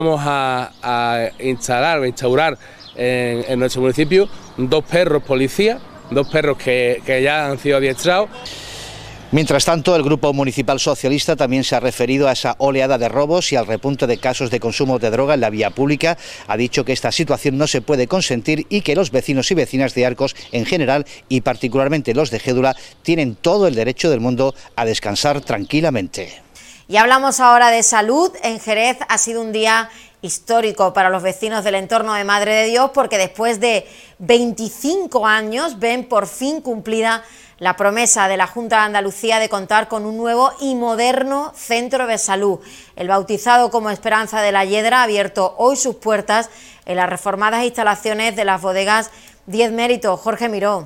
Vamos a instaurar en nuestro municipio 2 perros policía, 2 perros que ya han sido adiestrados. Mientras tanto, el Grupo Municipal Socialista también se ha referido a esa oleada de robos y al repunte de casos de consumo de droga en la vía pública. Ha dicho que esta situación no se puede consentir y que los vecinos y vecinas de Arcos en general y particularmente los de Gédula tienen todo el derecho del mundo a descansar tranquilamente. Y hablamos ahora de salud. En Jerez ha sido un día histórico para los vecinos del entorno de Madre de Dios porque después de 25 años ven por fin cumplida la promesa de la Junta de Andalucía de contar con un nuevo y moderno centro de salud. El bautizado como Esperanza de la Yedra ha abierto hoy sus puertas en las reformadas instalaciones de las bodegas 10 Méritos. Jorge Miró.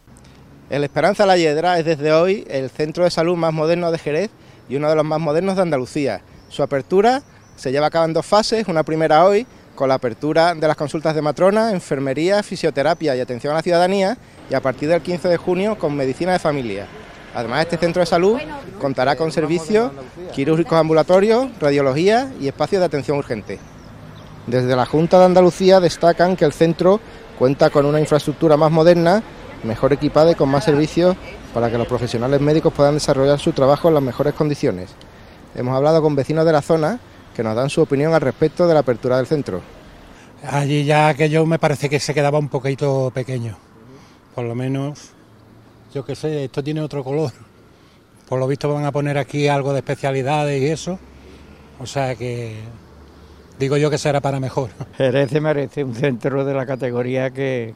El Esperanza de la Yedra es desde hoy el centro de salud más moderno de Jerez y uno de los más modernos de Andalucía. Su apertura se lleva a cabo en 2 fases, una primera hoy, con la apertura de las consultas de matrona, enfermería, fisioterapia y atención a la ciudadanía, y a partir del 15 de junio con medicina de familia. Además, este centro de salud contará con servicios quirúrgicos ambulatorios, radiología y espacios de atención urgente. Desde la Junta de Andalucía destacan que el centro cuenta con una infraestructura más moderna, mejor equipada y con más servicios para que los profesionales médicos puedan desarrollar su trabajo en las mejores condiciones. Hemos hablado con vecinos de la zona que nos dan su opinión al respecto de la apertura del centro. Allí ya aquello me parece que se quedaba un poquito pequeño, por lo menos, yo qué sé, esto tiene otro color. Por lo visto van a poner aquí algo de especialidades y eso, o sea que digo yo que será para mejor. Jerez se merece un centro de la categoría que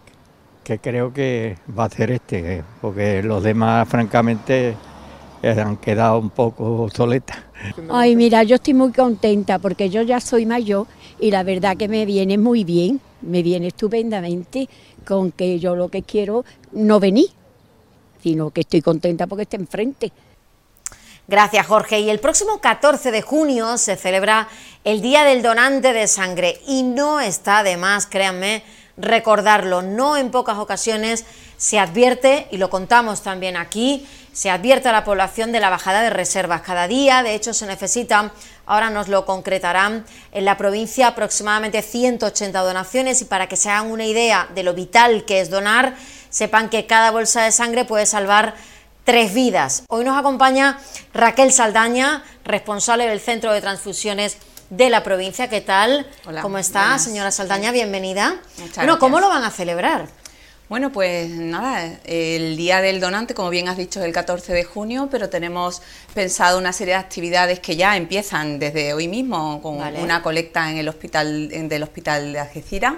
creo que va a ser porque los demás francamente han quedado un poco obsoletas. Ay, mira, yo estoy muy contenta porque yo ya soy mayor y la verdad que me viene muy bien, me viene estupendamente, con que yo lo que quiero no venir, sino que estoy contenta porque está enfrente. Gracias, Jorge. Y el próximo 14 de junio se celebra el Día del Donante de Sangre y no está de más, créanme, recordarlo. No en pocas ocasiones se advierte, y lo contamos también aquí, se advierte a la población de la bajada de reservas. Cada día, de hecho, se necesitan, ahora nos lo concretarán, en la provincia aproximadamente 180 donaciones, y para que se hagan una idea de lo vital que es donar, sepan que cada bolsa de sangre puede salvar 3 vidas. Hoy nos acompaña Raquel Saldaña, responsable del Centro de Transfusiones de la provincia. ¿Qué tal? Hola, ¿Cómo está, buenas. señora Saldaña? Bienvenida. Muchas Bueno, ¿cómo gracias. lo van a celebrar? Bueno, pues nada, el Día del Donante, como bien has dicho, es el 14 de junio, pero tenemos pensado una serie de actividades que ya empiezan desde hoy mismo, con una colecta en el hospital del Hospital de Algeciras.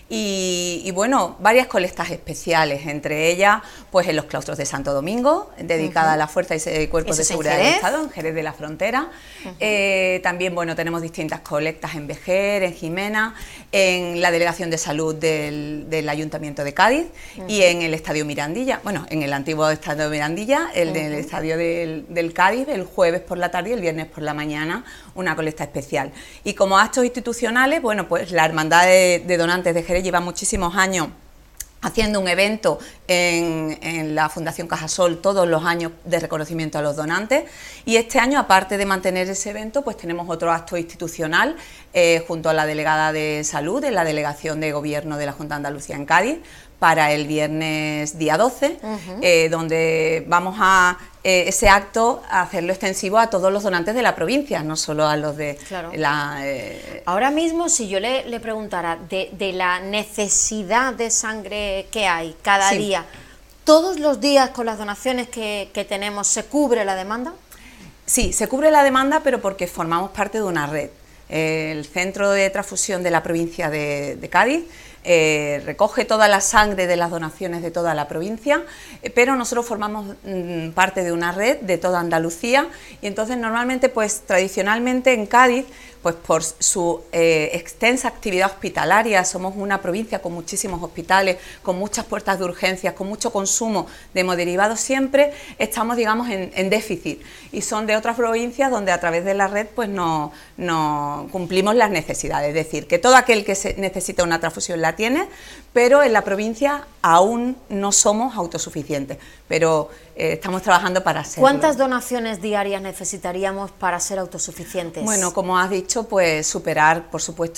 Y bueno, varias colectas especiales, entre ellas pues en los claustros de Santo Domingo, dedicada a las fuerzas y cuerpos de seguridad del Estado, en Jerez de la Frontera. También bueno, tenemos distintas colectas en Vejer, en Jimena, en la Delegación de Salud del Ayuntamiento de Cádiz y en el Estadio Mirandilla, bueno, en el antiguo Estadio Mirandilla, el del Estadio del Cádiz, el jueves por la tarde y el viernes por la mañana, una colecta especial. Y como actos institucionales, bueno, pues la Hermandad de Donantes de Jerez lleva muchísimos años haciendo un evento en la Fundación Cajasol todos los años de reconocimiento a los donantes, y este año, aparte de mantener ese evento, pues tenemos otro acto institucional junto a la delegada de Salud en la Delegación de Gobierno de la Junta de Andalucía en Cádiz para el viernes día 12, donde vamos a ese acto a hacerlo extensivo a todos los donantes de la provincia, no solo a los de la... Ahora mismo, si yo le preguntara de la necesidad de sangre que hay cada día, ¿todos los días con las donaciones que tenemos se cubre la demanda? Sí, se cubre la demanda, pero porque formamos parte de una red. El Centro de Transfusión de la provincia de Cádiz recoge toda la sangre de las donaciones de toda la provincia, pero nosotros formamos parte de una red de toda Andalucía, y entonces normalmente, pues tradicionalmente en Cádiz, pues por su extensa actividad hospitalaria, somos una provincia con muchísimos hospitales, con muchas puertas de urgencias, con mucho consumo de hemoderivados, siempre estamos, digamos, en déficit, y son de otras provincias donde a través de la red pues no cumplimos las necesidades, es decir, que todo aquel que necesita una transfusión la tiene, pero en la provincia aún no somos autosuficientes, pero estamos trabajando para hacerlo. ¿Cuántas donaciones diarias necesitaríamos para ser autosuficientes? Bueno, como has dicho, pues superar, por supuesto,